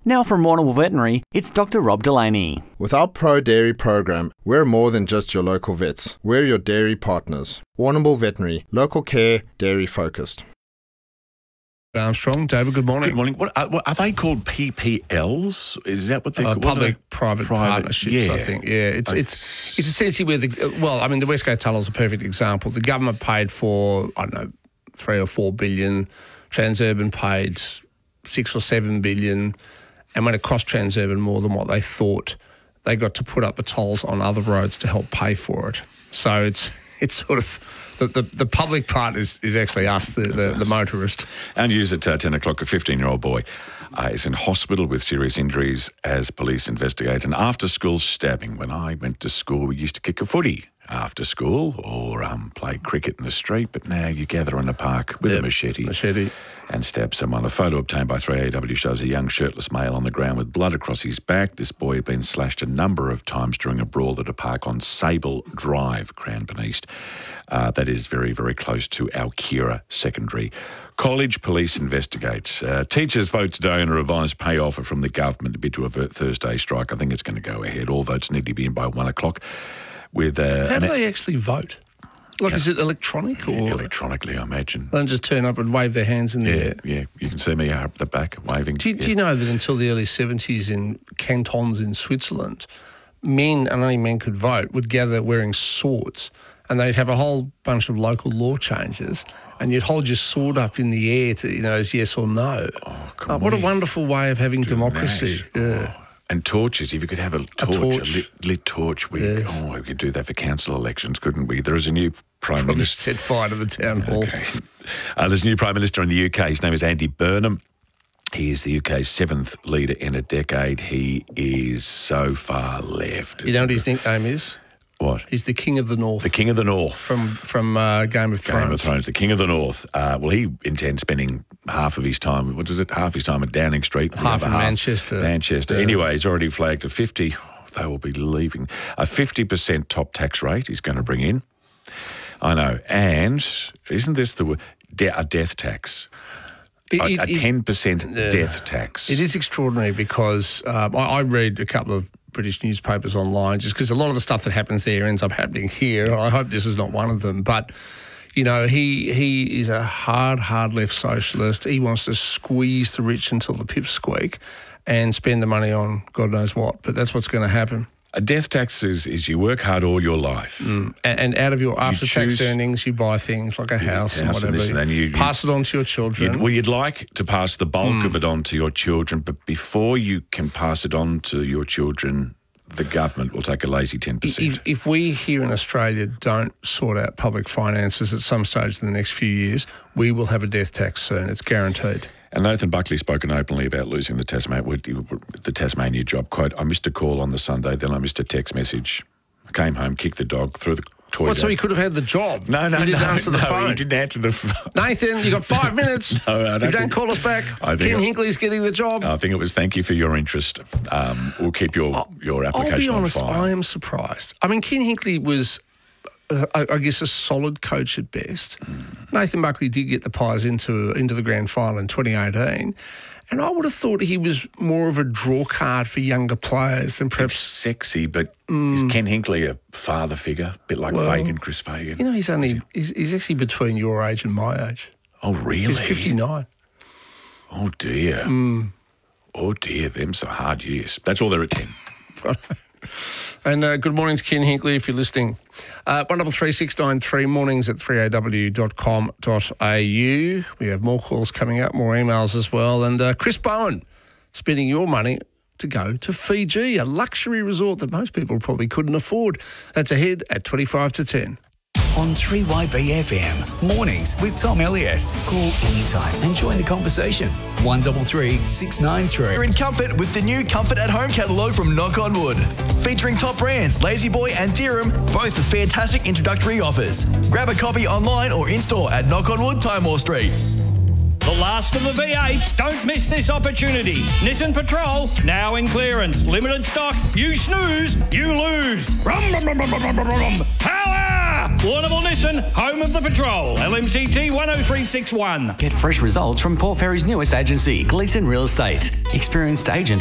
Now from Warrnambool Veterinary, it's Dr. Rob Delaney. With our Pro Dairy program, we're more than just your local vets. We're your dairy partners. Warrnambool Veterinary, local care, dairy focused. Armstrong, David, good morning. Good morning. What are they called? PPLs? Is that what they're called? Public-private partnerships, yeah. I think. Yeah, it's essentially where the Westgate Tunnel is a perfect example. The government paid for, 3 or 4 billion. Transurban paid 6 or 7 billion. And when it cost Transurban more than what they thought, they got to put up the tolls on other roads to help pay for it. So it's sort of the public part is actually us, the motorist. And news at 10 o'clock, a 15-year-old boy is in hospital with serious injuries as police investigate an after-school stabbing. When I went to school, we used to kick a footy after school or play cricket in the street, but now you gather in a park with a machete and stab someone. A photo obtained by 3AW shows a young shirtless male on the ground with blood across his back. This boy had been slashed a number of times during a brawl at a park on Sable Drive, Cranbourne East. That is very, very close to Alkira Secondary. College police investigates. Teachers vote today on a revised pay offer from the government to bid to avert Thursday strike. I think it's going to go ahead. All votes need to be in by 1 o'clock. How do they actually vote? Is it electronic or electronically? I imagine. They don't just turn up and wave their hands in the air. Yeah, you can see me up the back waving. Do you know that until the early 70s in cantons in Switzerland, men, and only men could vote, would gather wearing swords, and they'd have a whole bunch of local law changes, and you'd hold your sword up in the air to, as yes or no. What a wonderful way of having democracy. Yeah. And torches, if you could have a lit torch, we could do that for council elections, couldn't we? There is a new Prime Minister. Set fire to the town hall. Okay. There's a new Prime Minister in the UK. His name is Andy Burnham. He is the UK's 7th leader in a decade. He is so far left. You know what his nickname is? What? He's the King of the North. The King of the North. From Game of Thrones. Game of Thrones, the King of the North. He intends spending half his time at Downing Street. Half in Manchester. Yeah. Anyway, he's already flagged a 50. They will be leaving. A 50% top tax rate he's going to bring in. I know. And isn't this a death tax? A 10% death tax. It is extraordinary because I read a couple of British newspapers online just because a lot of the stuff that happens there ends up happening here. I hope this is not one of them. But, he is a hard left socialist. He wants to squeeze the rich until the pips squeak and spend the money on God knows what. But that's what's going to happen. A death tax is you work hard all your life. And out of your after-tax earnings, you buy things like a house and whatever. And you pass it on to your children. You'd like to pass the bulk of it on to your children, but before you can pass it on to your children, the government will take a lazy 10%. If we here in Australia don't sort out public finances at some stage in the next few years, we will have a death tax soon. It's guaranteed. And Nathan Buckley spoken openly about losing the Tasmania job. Quote, I missed a call on the Sunday, then I missed a text message. I came home, kicked the dog, threw the toys out. So he could have had the job? No, he didn't answer the phone. He didn't answer the phone. Nathan, you got 5 minutes. No, if you don't call us back, Ken Hinkley's getting the job. I think it was thank you for your interest. We'll keep your application on file. I'll be honest, I am surprised. I mean, Ken Hinkley was, I guess, a solid coach at best. Nathan Buckley did get the Pies into the grand final in 2018, and I would have thought he was more of a draw card for younger players than perhaps... It's sexy, but is Ken Hinkley a father figure? A bit like Chris Fagan? He's actually between your age and my age. Oh, really? He's 59. Oh, dear. Oh, dear, them's some hard years. That's all they're at 10. And good morning to Ken Hinkley if you're listening. 133693 mornings at 3aw.com.au. We have more calls coming up, more emails as well. And Chris Bowen spending your money to go to Fiji, a luxury resort that most people probably couldn't afford. That's ahead at 25 to 10. On 3YBFM, mornings with Tom Elliott. Call anytime and join the conversation. 133 693. You're in comfort with the new Comfort at Home catalogue from Knock On Wood. Featuring top brands Lazy Boy and Dirham, both with fantastic introductory offers. Grab a copy online or in-store at Knock On Wood, Timor Street. The last of the V8s. Don't miss this opportunity. Nissan Patrol, now in clearance. Limited stock. You snooze, you lose. Rum, rum, rum, rum, rum, rum, rum. Power! Warrnambool Nissan, home of the Patrol. LMCT 10361. Get fresh results from Port Fairy's newest agency, Gleeson Real Estate. Experienced agent